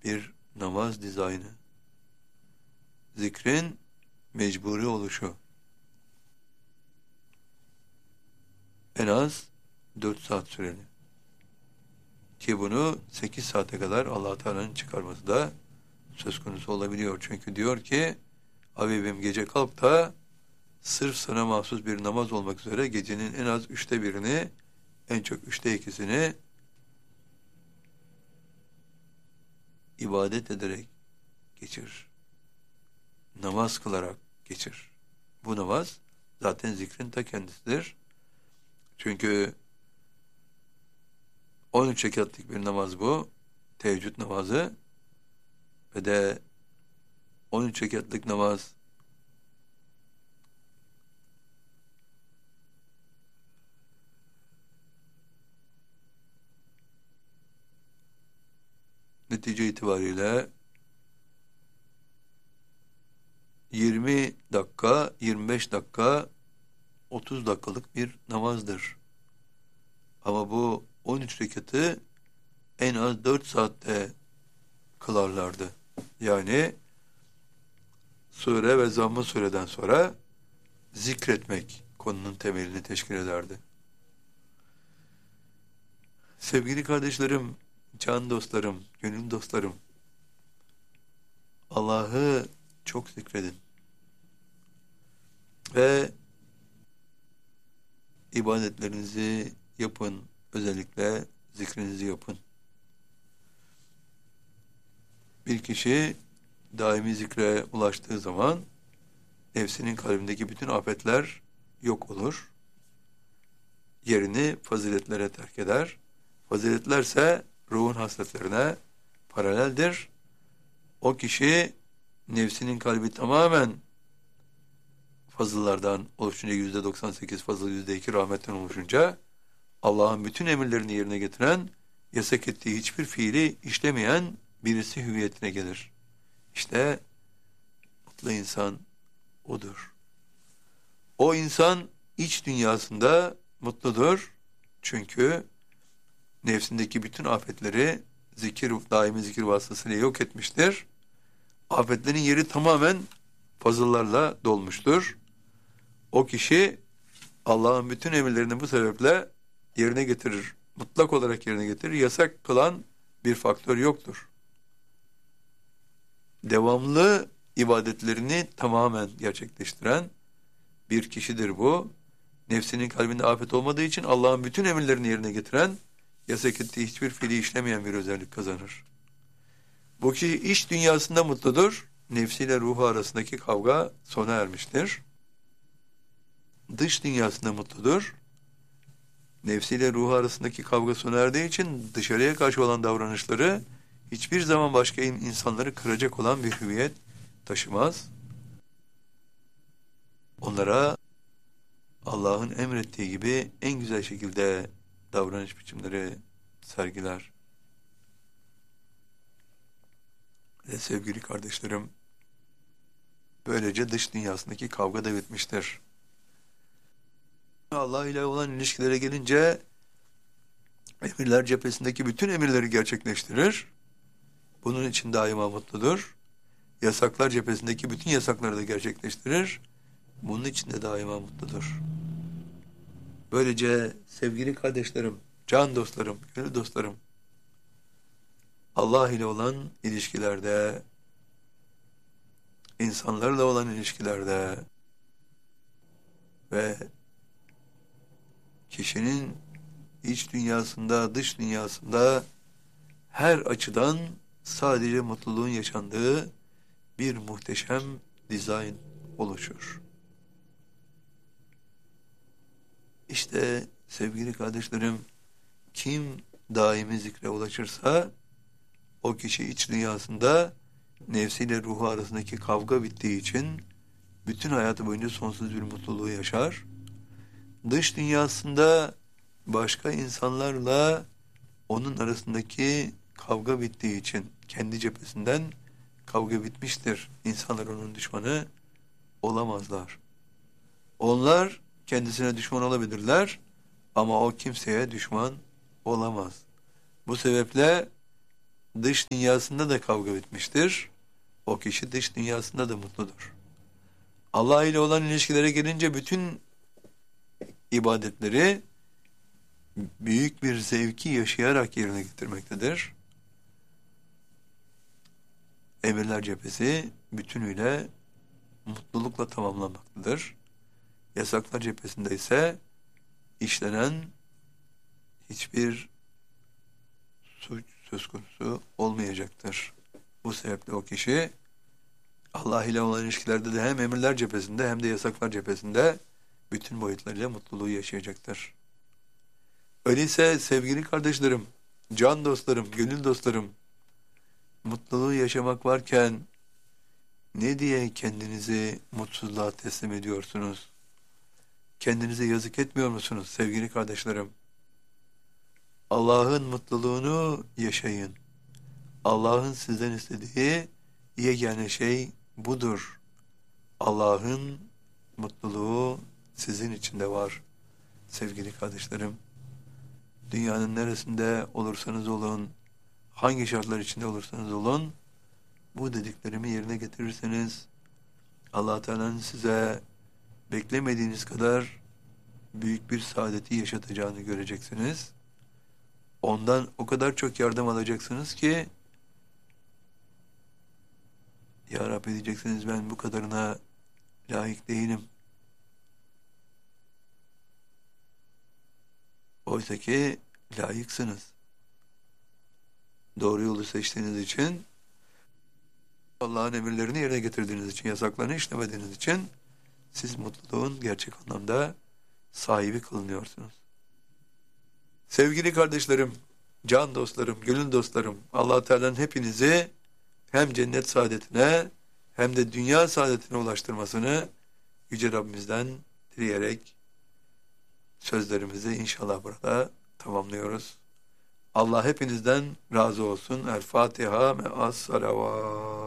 bir namaz dizaynı. Zikrin mecburi oluşu. En az 4 saat süreli. Ki bunu 8 saate kadar Allah Teala'nın çıkarması da söz konusu olabiliyor. Çünkü diyor ki Habibim gece kalk da sırf sana mahsus bir namaz olmak üzere gecenin en az 1/3'ini, en çok 2/3'ini ibadet ederek geçir. Namaz kılarak geçir. Bu namaz zaten zikrin ta kendisidir. Çünkü 13 rekatlık bir namaz bu. Teheccüd namazı. Ve de 13 rekatlık namaz netice itibariyle 20 dakika, 25 dakika, 30 dakikalık bir namazdır. Ama bu 13 rekatı en az 4 saatte kılarlardı. Yani sure ve zamm-ı sureden sonra zikretmek konunun temelini teşkil ederdi. Sevgili kardeşlerim, can dostlarım, gönül dostlarım, Allah'ı çok zikredin ve ibadetlerinizi yapın, özellikle zikrinizi yapın. Bir kişi daimi zikre ulaştığı zaman nefsinin kalbindeki bütün afetler yok olur. Yerini faziletlere terk eder. Faziletlerse ruhun hasletlerine paraleldir. O kişi nefsinin kalbi tamamen fazıllardan oluşunca %98 fazıl, %2 rahmetten oluşunca Allah'ın bütün emirlerini yerine getiren, yasak ettiği hiçbir fiili işlemeyen birisi hüviyetine gelir. İşte mutlu insan odur. O insan iç dünyasında mutludur. Çünkü nefsindeki bütün afetleri daimi zikir vasıtasıyla yok etmiştir. Afetlerin yeri tamamen fazıllarla dolmuştur. O kişi Allah'ın bütün emirlerini bu sebeple yerine getirir. Mutlak olarak yerine getirir. Yasak kılan bir faktör yoktur. Devamlı ibadetlerini tamamen gerçekleştiren bir kişidir bu. Nefsinin kalbinde afet olmadığı için Allah'ın bütün emirlerini yerine getiren, yasak ettiği hiçbir fiili işlemeyen bir özellik kazanır. Bu kişi iç dünyasında mutludur. Nefsiyle ruhu arasındaki kavga sona ermiştir. Dış dünyasında mutludur. Nefsiyle ruhu arasındaki kavga sona erdiği için dışarıya karşı olan davranışları hiçbir zaman başka insanları kıracak olan bir hüviyet taşımaz. Onlara Allah'ın emrettiği gibi en güzel şekilde davranış biçimleri sergiler. Ve sevgili kardeşlerim, böylece dış dünyasındaki kavga da bitmiştir. Allah ile olan ilişkilere gelince emirler cephesindeki bütün emirleri gerçekleştirir. Bunun için daima mutludur. Yasaklar cephesindeki bütün yasakları da gerçekleştirir. Bunun için de daima mutludur. Böylece sevgili kardeşlerim, can dostlarım, gönül dostlarım, Allah ile olan ilişkilerde, insanlarla olan ilişkilerde ve kişinin iç dünyasında, dış dünyasında her açıdan sadece mutluluğun yaşandığı bir muhteşem dizayn oluşur. İşte sevgili kardeşlerim, kim daimi zikre ulaşırsa o kişi iç dünyasında nefsiyle ruhu arasındaki kavga bittiği için bütün hayatı boyunca sonsuz bir mutluluğu yaşar. Dış dünyasında başka insanlarla onun arasındaki kavga bittiği için kendi cephesinden kavga bitmiştir. İnsanlar onun düşmanı olamazlar. Onlar kendisine düşman olabilirler ama o kimseye düşman olamaz. Bu sebeple dış dünyasında da kavga bitmiştir. O kişi dış dünyasında da mutludur. Allah ile olan ilişkilere gelince bütün ibadetleri büyük bir zevki yaşayarak yerine getirmektedir. Emirler cephesi bütünüyle mutlulukla tamamlanmaktadır. Yasaklar cephesinde ise işlenen hiçbir suç söz konusu olmayacaktır. Bu sebeple o kişi Allah ile olan ilişkilerde de hem emirler cephesinde hem de yasaklar cephesinde bütün boyutlarıyla mutluluğu yaşayacaktır. Öyleyse sevgili kardeşlerim, can dostlarım, gönül dostlarım, mutluluğu yaşamak varken ne diye kendinizi mutsuzluğa teslim ediyorsunuz? Kendinize yazık etmiyor musunuz sevgili kardeşlerim? Allah'ın mutluluğunu yaşayın. Allah'ın sizden istediği yegane şey budur. Allah'ın mutluluğu sizin içinde var sevgili kardeşlerim. Dünyanın neresinde olursanız olun, hangi şartlar içinde olursanız olun, bu dediklerimi yerine getirirseniz Allah Teala'nın size beklemediğiniz kadar büyük bir saadeti yaşatacağını göreceksiniz. Ondan o kadar çok yardım alacaksınız ki Ya Rabbi diyeceksiniz, ben bu kadarına layık değilim. Oysa ki layıksınız. Doğru yolu seçtiğiniz için, Allah'ın emirlerini yerine getirdiğiniz için, yasaklarını işlemediğiniz için siz mutluluğun gerçek anlamda sahibi kılınıyorsunuz. Sevgili kardeşlerim, can dostlarım, gönül dostlarım, Allah Teala'nın hepinizi hem cennet saadetine hem de dünya saadetine ulaştırmasını Yüce Rabbimizden dileyerek sözlerimizi inşallah burada tamamlıyoruz. Allah hepinizden razı olsun. El Fatiha me'as salavat.